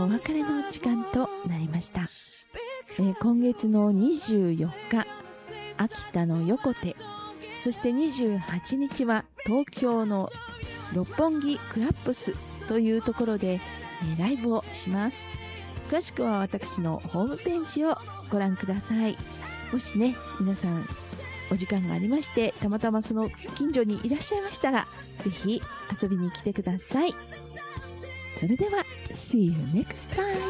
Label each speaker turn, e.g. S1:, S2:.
S1: お別れの時間となりました。今月の24日、秋田の横手、そして28日は東京の六本木クラップスというところでライブをします。詳しくは私のホームページをご覧ください。もしね、皆さんお時間がありまして、たまたまその近所にいらっしゃいましたら、ぜひ遊びに来てください。それでは See you next time!